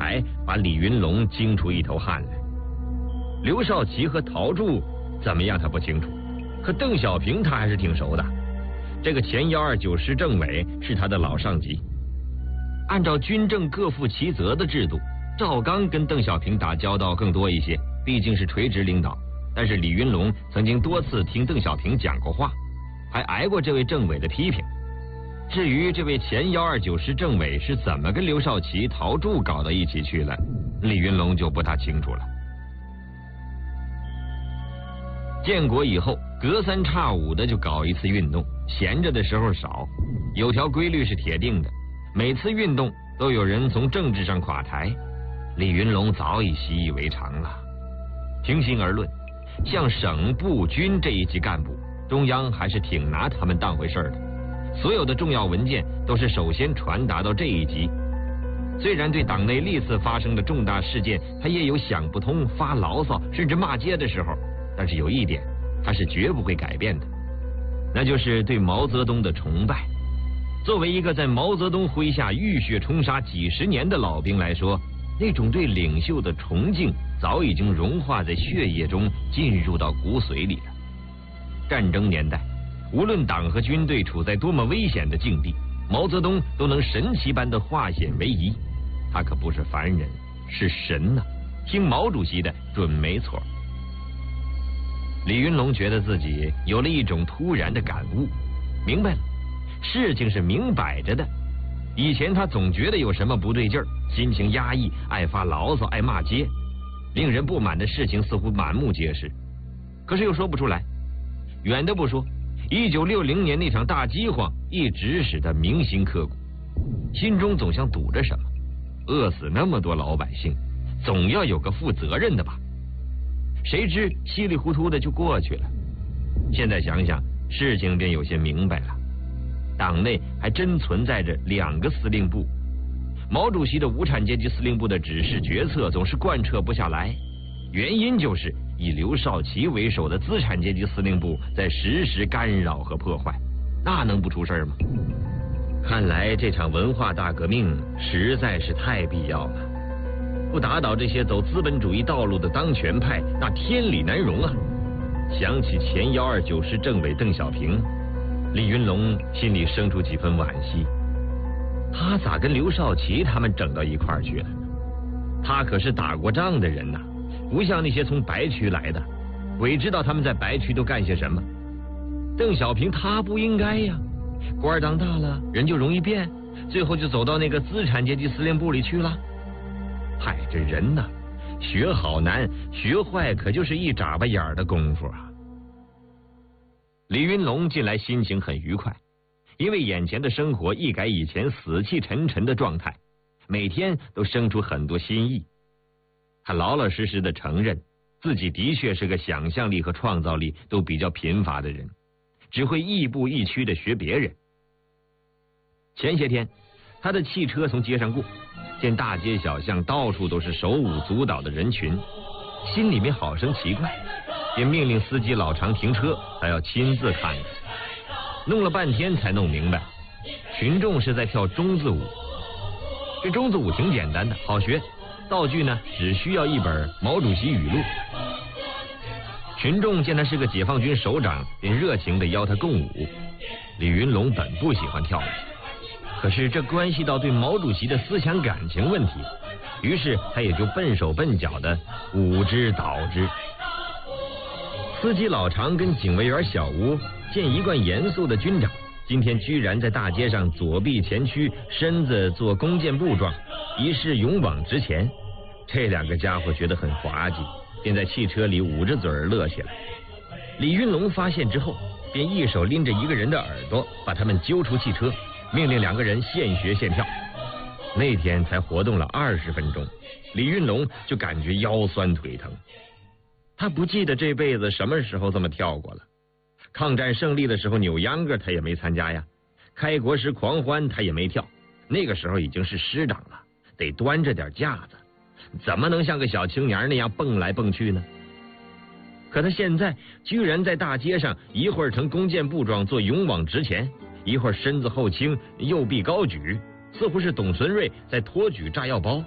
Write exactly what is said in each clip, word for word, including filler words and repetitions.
来，把李云龙惊出一头汗来。刘少奇和陶铸怎么样他不清楚，可邓小平他还是挺熟的。这个前幺二九师政委是他的老上级。按照军政各负其责的制度，赵刚跟邓小平打交道更多一些，毕竟是垂直领导。但是李云龙曾经多次听邓小平讲过话，还挨过这位政委的批评。至于这位前幺二九师政委是怎么跟刘少奇、陶铸搞到一起去了，李云龙就不大清楚了。建国以后，隔三差五的就搞一次运动，闲着的时候少。有条规律是铁定的，每次运动都有人从政治上垮台。李云龙早已习以为常了。平心而论，像省部军这一级干部，中央还是挺拿他们当回事的。所有的重要文件都是首先传达到这一级。虽然对党内历次发生的重大事件，他也有想不通、发牢骚甚至骂街的时候，但是有一点他是绝不会改变的，那就是对毛泽东的崇拜。作为一个在毛泽东麾下浴血冲杀几十年的老兵来说，那种对领袖的崇敬早已经融化在血液中，进入到骨髓里了。战争年代，无论党和军队处在多么危险的境地，毛泽东都能神奇般的化险为夷。他可不是凡人，是神呐、啊！听毛主席的准没错。李云龙觉得自己有了一种突然的感悟，明白了，事情是明摆着的。以前他总觉得有什么不对劲儿，心情压抑，爱发牢骚，爱骂街，令人不满的事情似乎满目皆是，可是又说不出来。远的不说，一九六零年那场大饥荒一直使他铭心刻骨，心中总像堵着什么，饿死那么多老百姓，总要有个负责任的吧。谁知稀里糊涂的就过去了。现在想想，事情便有些明白了。党内还真存在着两个司令部，毛主席的无产阶级司令部的指示决策总是贯彻不下来，原因就是以刘少奇为首的资产阶级司令部在时时干扰和破坏，那能不出事吗？看来这场文化大革命实在是太必要了，不打倒这些走资本主义道路的当权派，那天理难容啊！想起前幺二九师政委邓小平，李云龙心里生出几分惋惜。他咋跟刘少奇他们整到一块儿去了？他可是打过仗的人呐，不像那些从白区来的，鬼知道他们在白区都干些什么。邓小平他不应该呀，官当大了，人就容易变，最后就走到那个资产阶级司令部里去了。嗨，这人呐，学好难，学坏可就是一眨巴眼儿的功夫啊。李云龙近来心情很愉快，因为眼前的生活一改以前死气沉沉的状态，每天都生出很多新意。他老老实实的承认，自己的确是个想象力和创造力都比较贫乏的人，只会亦步亦趋的学别人。前些天，他的汽车从街上过，见大街小巷到处都是手舞足蹈的人群，心里面好生奇怪，便命令司机老常停车，他要亲自看看。弄了半天才弄明白，群众是在跳中字舞。这中字舞挺简单的，好学，道具呢只需要一本毛主席语录。群众见他是个解放军首长，便热情地邀他共舞。李云龙本不喜欢跳舞，可是这关系到对毛主席的思想感情问题，于是他也就笨手笨脚的舞之蹈之。司机老常跟警卫员小吴见一贯严肃的军长，今天居然在大街上左臂前屈，身子做弓箭步状，一世勇往直前。这两个家伙觉得很滑稽，便在汽车里捂着嘴儿乐起来。李云龙发现之后，便一手拎着一个人的耳朵，把他们揪出汽车，命令两个人现学现跳。那天才活动了二十分钟，李云龙就感觉腰酸腿疼。他不记得这辈子什么时候这么跳过了。抗战胜利的时候扭秧歌他也没参加呀，开国时狂欢他也没跳，那个时候已经是师长了，得端着点架子，怎么能像个小青年那样蹦来蹦去呢？可他现在居然在大街上一会儿呈弓箭步状做勇往直前，一会儿身子后倾，右臂高举，似乎是董存瑞在托举炸药包。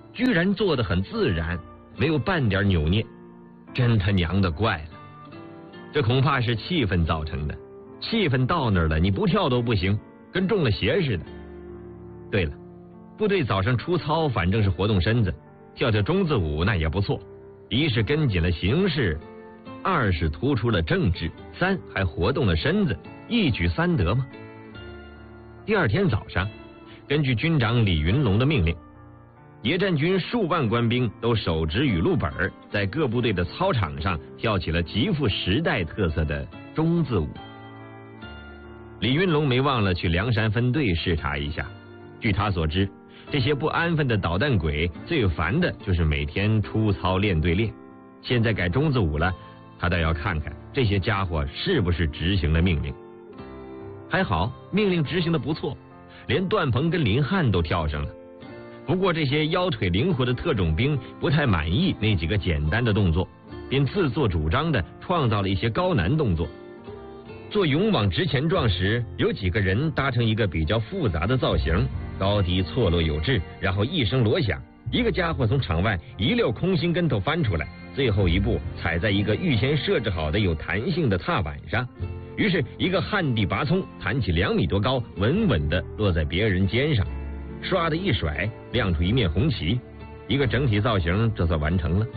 居然做得很自然，没有半点扭捏，真他娘的怪了。这恐怕是气氛造成的，气氛到那儿了，你不跳都不行，跟中了邪似的。对了，部队早上出操，反正是活动身子，跳跳中字舞那也不错。一是跟紧了形势，二是突出了政治，三还活动了身子，一举三得嘛。第二天早上，根据军长李云龙的命令，野战军数万官兵都手执语录本，在各部队的操场上跳起了极富时代特色的中字舞。李云龙没忘了去梁山分队视察一下，据他所知，这些不安分的捣蛋鬼最烦的就是每天出操练队练，现在改中字舞了，他倒要看看这些家伙是不是执行了命令。还好命令执行的不错，连段鹏跟林汉都跳上了。不过这些腰腿灵活的特种兵不太满意那几个简单的动作，便自作主张的创造了一些高难动作。做勇往直前状时，有几个人搭成一个比较复杂的造型，高低错落有致，然后一声锣响，一个家伙从场外一溜空心跟头翻出来，最后一步踩在一个预先设置好的有弹性的踏板上，于是一个旱地拔葱弹起两米多高，稳稳地落在别人肩上，唰的一甩，亮出一面红旗，一个整体造型这算完成了。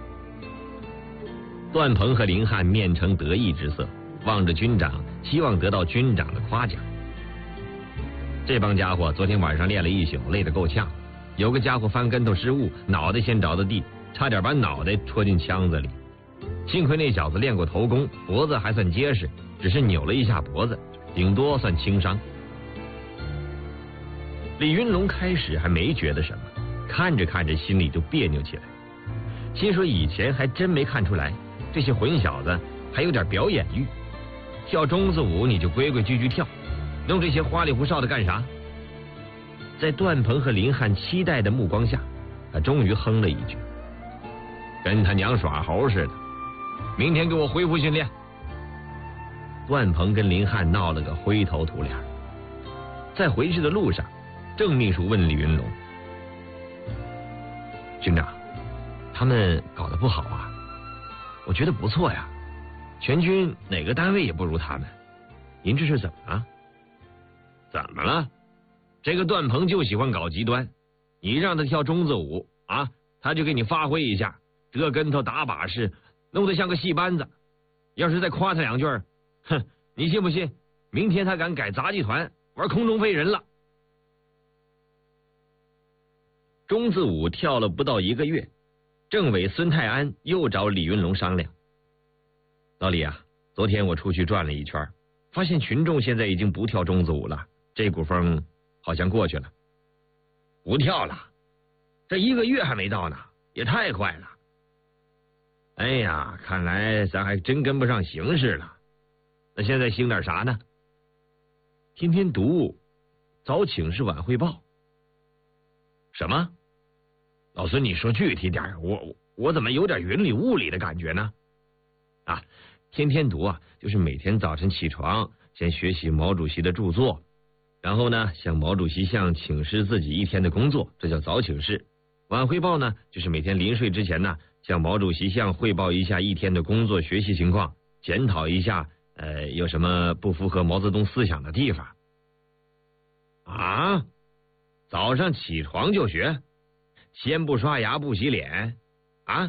段鹏和林汉面呈得意之色，望着军长，希望得到军长的夸奖。这帮家伙昨天晚上练了一宿，累得够呛，有个家伙翻跟头失误，脑袋先着的地，差点把脑袋戳进枪子里。幸亏那小子练过头功，脖子还算结实，只是扭了一下脖子，顶多算轻伤。李云龙开始还没觉得什么，看着看着心里就别扭起来，心说以前还真没看出来这些混小子还有点表演欲，跳中字舞你就规规矩矩跳，弄这些花里胡哨的干啥？在段鹏和林汉期待的目光下，他终于哼了一句：“跟他娘耍猴似的，明天给我恢复训练。”段鹏跟林汉闹了个灰头土脸。在回去的路上，郑秘书问李云龙：“军长，他们搞得不好啊？我觉得不错呀，全军哪个单位也不如他们，您这是怎么了？”“怎么了？这个段鹏就喜欢搞极端，你让他跳中字舞啊，他就给你发挥一下，折跟头打把式，弄得像个戏班子。要是再夸他两句，哼，你信不信明天他敢改杂技团玩空中飞人了？”中字舞跳了不到一个月，政委孙泰安又找李云龙商量：“老李啊，昨天我出去转了一圈，发现群众现在已经不跳中字舞了，这股风好像过去了。”“不跳了？这一个月还没到呢，也太快了。”“哎呀，看来咱还真跟不上形势了。那现在兴点啥呢？”“天天读早请示晚汇报。”“什么？老孙，你说具体点，我我怎么有点云里雾里的感觉呢？”“啊，天天读啊，就是每天早晨起床先学习毛主席的著作，然后呢向毛主席像请示自己一天的工作，这叫早请示。晚汇报呢，就是每天临睡之前呢向毛主席像汇报一下一天的工作学习情况，检讨一下呃有什么不符合毛泽东思想的地方。”“啊，早上起床就学，先不刷牙不洗脸啊？”“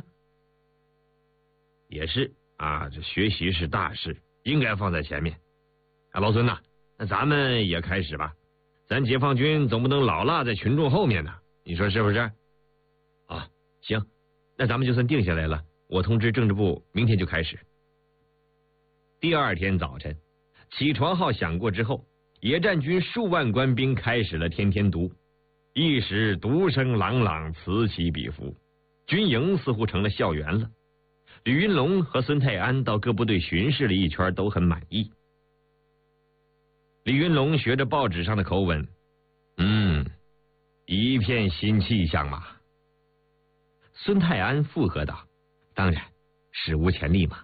也是啊，这学习是大事，应该放在前面。啊，老孙呐，那咱们也开始吧，咱解放军总不能老落在群众后面呢，你说是不是？”“啊，行，那咱们就算定下来了，我通知政治部明天就开始。”第二天早晨，起床号响过之后，野战军数万官兵开始了天天读，一时读声朗朗，此起彼伏，军营似乎成了校园了。吕云龙和孙泰安到各部队巡视了一圈，都很满意。李云龙学着报纸上的口吻：“嗯，一片新气象嘛。”孙泰安附和道：“当然，史无前例嘛。”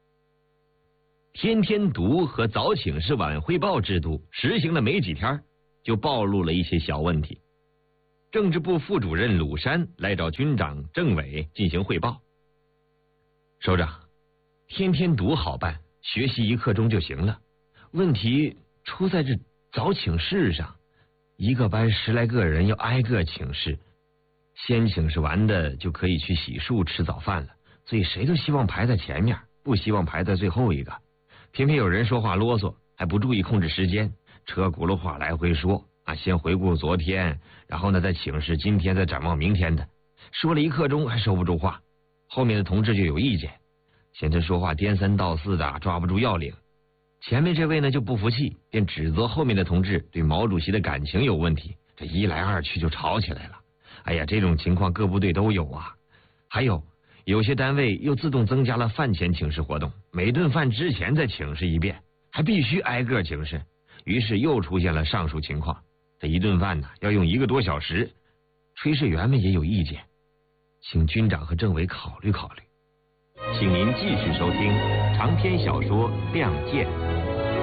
天天读和早请示晚汇报制度实行了没几天，就暴露了一些小问题。 政治部副主任鲁山来找军长政委进行汇报。首长，天天读好办，学习一刻钟就行了。问题出在这早请示上，一个班十来个人要挨个请示，先请示完的就可以去洗漱吃早饭了，所以谁都希望排在前面，不希望排在最后一个。偏偏有人说话啰嗦，还不注意控制时间，车轱辘话来回说啊，先回顾昨天，然后呢再请示今天，再展望明天的，说了一刻钟还收不住话，后面的同志就有意见，嫌他说话颠三倒四的，抓不住要领。前面这位呢就不服气，便指责后面的同志对毛主席的感情有问题，这一来二去就吵起来了。哎呀，这种情况各部队都有啊。还有有些单位又自动增加了饭前请示活动，每顿饭之前再请示一遍，还必须挨个请示，于是又出现了上述情况。这一顿饭呢要用一个多小时，炊事员们也有意见，请军长和政委考虑考虑。请您继续收听长篇小说《亮剑》。